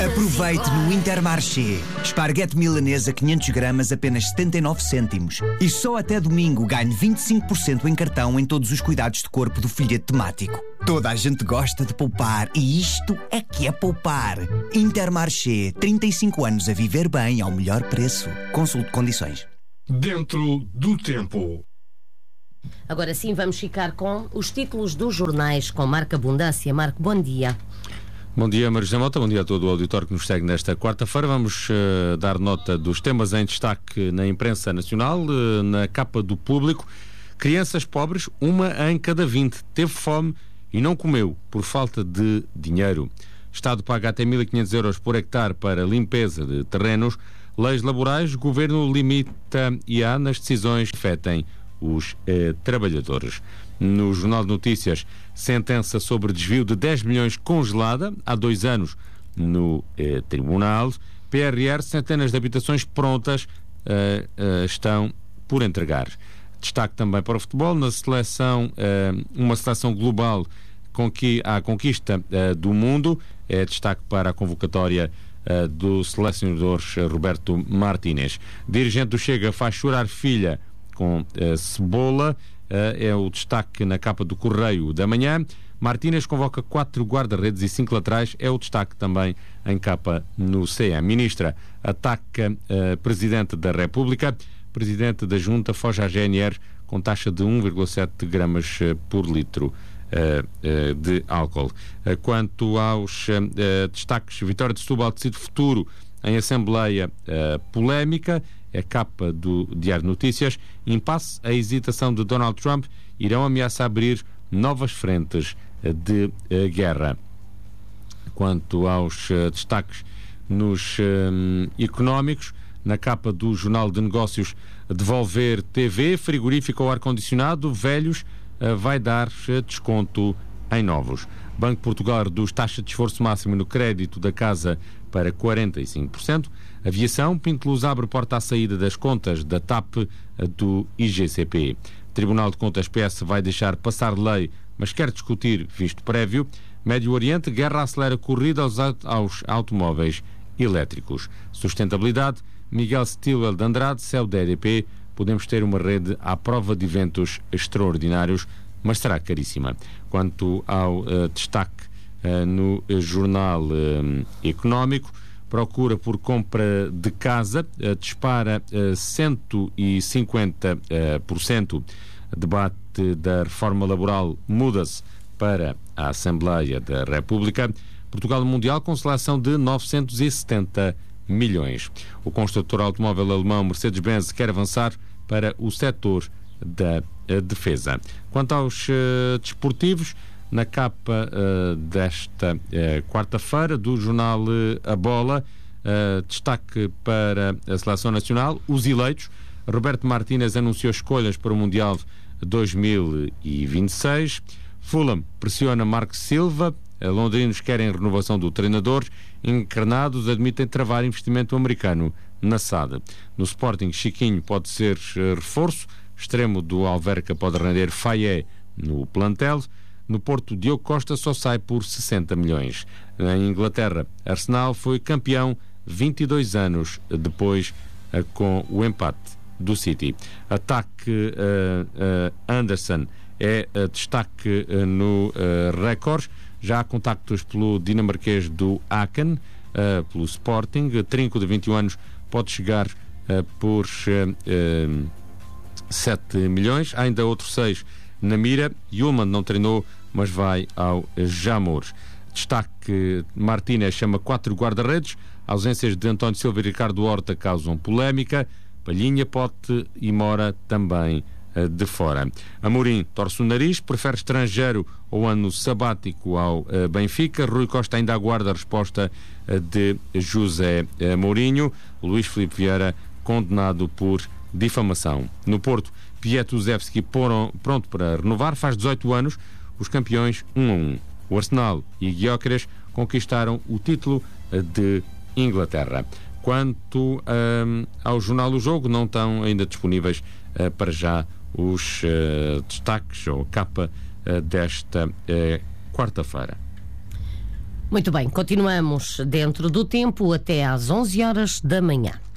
Aproveite no Intermarché. Esparguete milanesa 500 gramas apenas 79 cêntimos. E só até domingo ganhe 25% em cartão em todos os cuidados de corpo do folheto temático. Toda a gente gosta de poupar e isto é que é poupar. Intermarché, 35 anos a viver bem ao melhor preço. Consulte condições. Dentro do tempo. Agora sim, vamos ficar com os títulos dos jornais com Marco Abundância. Marco, bom dia. Bom dia, Maria José Mota, bom dia a todo o auditório que nos segue nesta quarta-feira. Vamos dar nota dos temas em destaque na imprensa nacional, na capa do Público. Crianças pobres, 1 em cada 20, teve fome e não comeu por falta de dinheiro. Estado paga até 1.500 euros por hectare para limpeza de terrenos. Leis laborais, governo limita IA nas decisões que afetem os trabalhadores. No Jornal de Notícias, sentença sobre desvio de 10 milhões congelada há 2 anos no tribunal. PRR, centenas de habitações prontas estão por entregar. Destaque também para o futebol, na seleção, uma seleção global à conquista do mundo. É destaque para a convocatória do selecionador Roberto Martínez. Dirigente do Chega faz chorar filha com cebola. É o destaque na capa do Correio da Manhã. Martínez convoca 4 guarda-redes e 5 laterais. É o destaque também em capa no CM. Ministra ataca Presidente da República. Presidente da Junta foge à GNR com taxa de 1,7 gramas por litro de álcool. Quanto aos destaques, Vitória de Setúbal decide futuro em Assembleia polémica. É capa do Diário de Notícias. Impasse, a hesitação de Donald Trump irão ameaçar abrir novas frentes de guerra. Quanto aos destaques nos económicos, na capa do Jornal de Negócios, devolver TV, frigorífico ou ar-condicionado velhos vai dar desconto em novos. Banco de Portugal reduz taxa de esforço máximo no crédito da casa para 45%. Aviação, Pinto Luz abre porta à saída das contas da TAP do IGCP. Tribunal de Contas PS vai deixar passar lei, mas quer discutir visto prévio. Médio Oriente, guerra acelera corrida aos automóveis elétricos. Sustentabilidade, Miguel Stilwell de Andrade, céu da EDP. Podemos ter uma rede à prova de eventos extraordinários, mas será caríssima. Quanto ao destaque no Jornal Económico, procura por compra de casa dispara 150%. Debate da reforma laboral muda-se para a Assembleia da República. Portugal Mundial com seleção de 970 milhões. O construtor automóvel alemão Mercedes-Benz quer avançar para o setor da defesa. Quanto aos desportivos, na capa desta quarta-feira do jornal A Bola, destaque para a Seleção Nacional, os eleitos. Roberto Martínez anunciou escolhas para o Mundial 2026. Fulham pressiona Marco Silva. Londrinos querem renovação do treinador. Encarnados admitem travar investimento americano na SAD. No Sporting, Chiquinho pode ser reforço. Extremo do Alverca pode render Fayet no plantel. No Porto, Diogo Costa só sai por 60 milhões. Em Inglaterra, Arsenal foi campeão 22 anos depois com o empate do City. Ataque Anderson é destaque no Record. Já há contactos pelo dinamarquês do Aken, pelo Sporting. Trinco, de 21 anos, pode chegar por 7 milhões. Há ainda outros 6 na mira. Yulman não treinou, mas vai ao Jamor. Destaque, Martínez chama 4 guarda-redes. Ausências de António Silva e Ricardo Horta causam polémica. Palhinha, Pote e Mora também de fora. Amorim torce o nariz, prefere estrangeiro ou ano sabático ao Benfica. Rui Costa ainda aguarda a resposta de José Mourinho. Luís Filipe Vieira condenado por difamação. No Porto, Pietuzewski pronto para renovar, faz 18 anos, os campeões 1-1. O Arsenal e Gyökeres conquistaram o título de Inglaterra. Quanto ao Jornal do Jogo, não estão ainda disponíveis para já os destaques ou capa desta quarta-feira. Muito bem, continuamos dentro do tempo até às 11 horas da manhã.